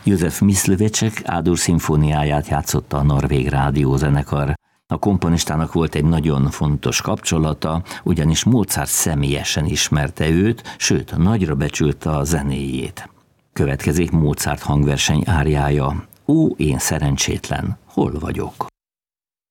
József Myslivecek Ádur szimfóniáját játszotta a Norvég Rádiózenekar. A komponistának volt egy nagyon fontos kapcsolata, ugyanis Mozart személyesen ismerte őt, sőt, nagyra becsülte a zenéjét. Következik Mozart hangverseny áriája. Ó, én szerencsétlen, hol vagyok?